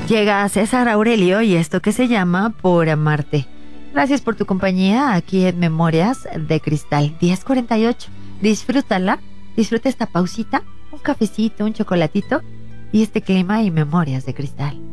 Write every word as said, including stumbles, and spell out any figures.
Llega César Aurelio y esto que se llama Por Amarte. Gracias por tu compañía aquí en Memorias de Cristal. diez cuarenta y ocho. Disfrútala, disfruta esta pausita, un cafecito, un chocolatito y este clima y Memorias de Cristal.